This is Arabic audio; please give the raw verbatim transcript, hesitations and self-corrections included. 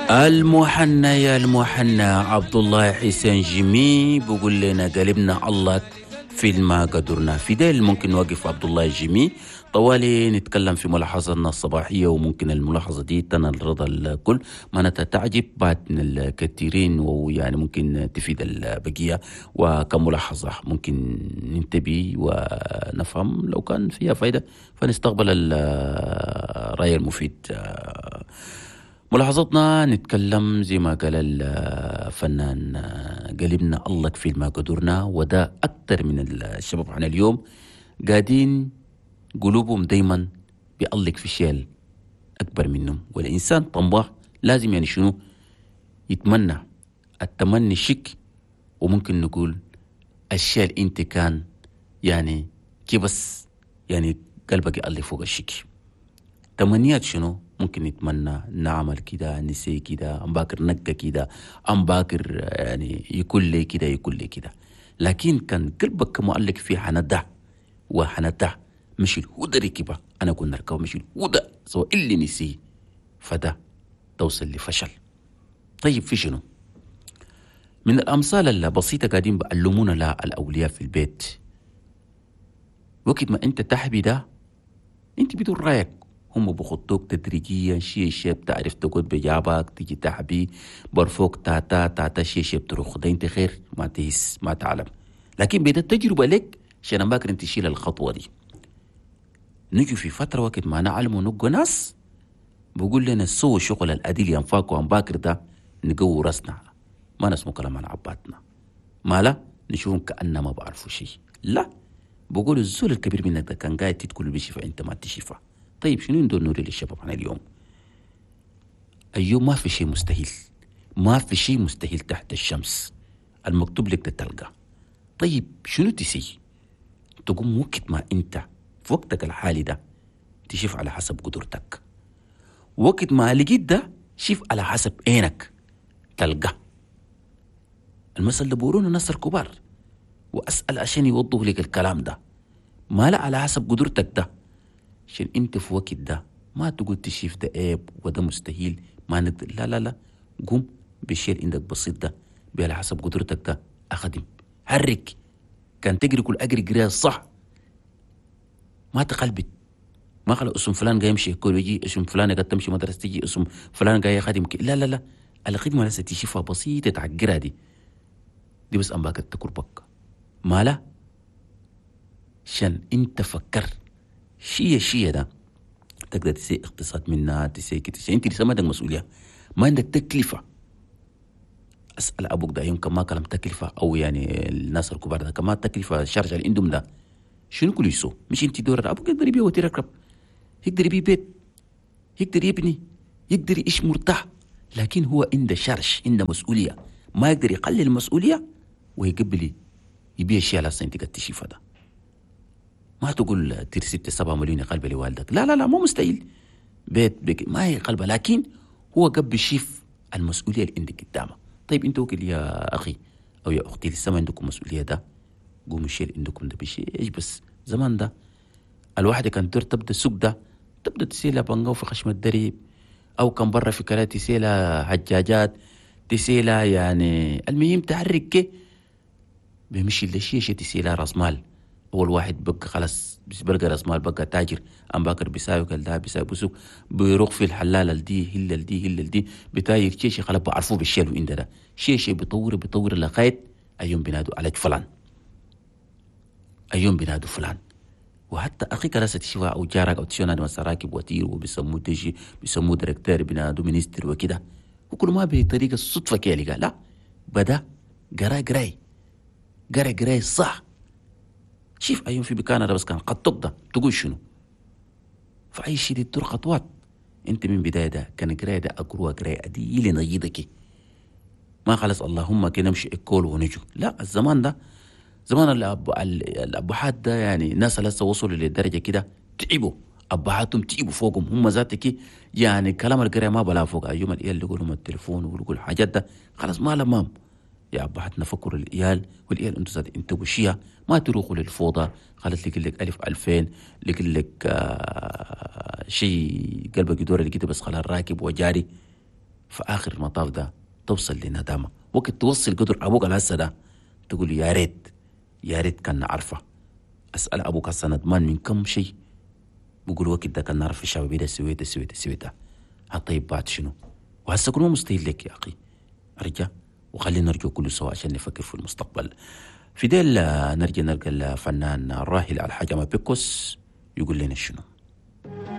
المحنى يا المحنى عبد الله حسين جيمي بقول لنا قلبنا الله في ما قدرنا في ديل. ممكن نوقف عبد الله جيمي طوالي نتكلم في ملاحظتنا الصباحية، وممكن الملاحظة دي تنال رضا الكل، معناتها تعجب باتنا الكثيرين، ويعني ممكن تفيد البقية. وكملاحظة ممكن ننتبه ونفهم، لو كان فيها فايدة فنستقبل الرأي المفيد. ملاحظتنا نتكلم زي ما قال الفنان قلبنا الله في ما قدرنا، وده أكتر من الشباب عن اليوم قاعدين قلوبهم دايما بيألق في شيء أكبر منهم. والإنسان طماح لازم يعني شنو يتمنى، التمني شك، وممكن نقول الشيء اللي انت كان يعني كي بس يعني قلبك يألق فوق الشك. تمنيات شنو؟ ممكن نتمنى نعمل كده، نسي كده، أم باكر نقى كده، أم باكر يعني يكون لي كده يكون لي كده. لكن كان قلبك كمؤلق فيه حندع وحندع مش الهدى ركبة أنا كنت نركب، مش الهدى سواء اللي نسي، فده توصل لفشل. طيب في شنو؟ من الأمثال البسيطة قاعدين بألمونا لا الأولياء في البيت، وقت ما أنت تحبي ده أنت بدون رأيك، هم بخطوك تدريجيا شيء شيء بتعرف تقعد بجابك تيجي تحبي برفوك تاتا تاتا شيء شيء بتروح ده انت خير ما تهس ما تعلم. لكن بدأ تجربة لك عشان ما كنت تشيل الخطوة دي. نجي في فترة وقت ما نعلم ونقو ناس بقول لنا سووا شغل الأديل ينفاق وان باكر ده نقو راسنا، ما نسمو كلام عن عباتنا، ما لا نشوفهم كأننا ما بعرفوا شيء. لا بقول الزول الكبير منك ده كان قاعد تدخل بشفا انت ما تشفى. طيب شنو ندور نوري للشباب عن اليوم؟ اليوم ما في شيء مستحيل، ما في شيء مستحيل تحت الشمس، المكتوب لك تلقى. طيب شنو تسي؟ تقوم وقت ما انت في وقتك الحالي ده تشوف على حسب قدرتك، وقت ما لقيت ده شوف على حسب عينك تلقى. المثل ده بورونا ناس الكبار، واسأل عشان يوضحوا لك الكلام ده، ما لا على حسب قدرتك ده، عشان انت في وقت ده ما تقول تشيف ده عيب وده مستحيل ما نقدر. لا لا لا، قوم بالشيء عندك بسيط ده على حسب قدرتك ده اخدم حرك. كان تجري كل اجري جري الصح، ما تقلبت، ما خلى اسم فلان جاي يمشي كل يجي اسم فلان قاعد تمشي مدرسه تجي اسم فلان جاي يخدم. لا لا لا، الخدمه لسه تشوفها بسيطه تعقرها دي دي بس انباك تكربك ما لا، عشان انت فكر شيء شيء ده تقدر تسي اقتصاد منها، تسي كده انت لسه ما عندك مسؤوليه، ما عندك تكلفه. اسال ابوك ده يمكن ما كلام تكلفه، او يعني الناس الكبار ده كمان تكلفه شارج اللي عندهم ده شنو كل يسو؟ مش انت دور ابوك يقدر يبيع وتير ركب، يقدر يبيع بيت، يقدر يبني، يقدر يعيش مرتاح، لكن هو عنده شرش عنده مسؤوليه، ما يقدر يقلل المسؤوليه ويقبل يبيع شيء على انت قد تشيفه ده. ما تقول ترسبت سبعة مليون قلب لوالدك، لا لا لا مو مستحيل، بيت بك ما هي قلبه، لكن هو قبل يشيف المسؤوليه اللي عندك قدامه. طيب انت وكل يا اخي او يا اختي لسه ما عندكم مسؤوليه ده، قوموا الشيء اللي عندكم ده بشيء. ايش بس زمان ده الواحد كان تر تبدا السوق ده تبدا تسيلها بنغو في خشم الدريب، او كان برا في كلات تسيلها حجاجات، تسيلها يعني المهم تحرك كي بيمشي الشيء شيء تسيلها راس مال. اول واحد بقى خلاص بيبقى راس مال بقى تاجر، ام باكر بيساوي قال ده بيساوي بسوق بيروح في الحلاله دي هلا دي هلا دي بتاجر شيء شيء خلاص بعرفوه بالشيل وإنده ده شيء شيء بيطور بيطور لغايه ايوم بينادوا على فلان، ايوم بينادوا فلان. وحتى اخي كراسه تشوى او جارك او تشوى نادي مساراكب وتير وبيسموه ديجي بيسموه ديركتور بينادوا مينستر وكده، وكل ما بطريقه الصدفه كده لا بدا قرا قراي قرا قراي صح. شوف أيوم في بكاندا بس كان قد تقدر تقول شنو، فأي شيء دي تدور خطوات. أنت من بداية ده كان قراية ده أقروها قراية أديلي نجيدك، ما خلص اللهم كي نمشي إكول ونجو. لا الزمان ده زمان الأب الأبوحات ده يعني الناس لسه وصلوا للدرجة كده تعبوا أبوحاتهم تعبوا فوقهم هم ذاتك، يعني كلام القراية ما بلا فوق. أيوم الإيال اللي يقولهم التليفون ويقول الحاجات ده خلاص ما لمام. يا أبوحاتنا فكروا الإيال والإيال أنتوا ذات أنتوا وشيا ما تروحوا للفوضى. خلص لك لك ألف ألفين لك لك آه شيء قلبك يدور اللي كده بس خلاص راكب وجاري في آخر المطاف ده توصل لندامة. وقت توصل قدر أبوك الهسه ده تقول يا ريت يا ريت كان نعرفه. أسأل أبوك هسه ندمان من كم شيء، بقول وقت ده كان نعرف الشعب ده سويته سويته سويته. هطيب بعد شنو؟ وهسه كله مستحيل لك يا أخي. أرجع وخلينا نرجع كله سوا عشان نفكر في المستقبل. في ديل نرجع نلقى الفنان الراحل الحاج أما بيكوس يقول لنا شنو.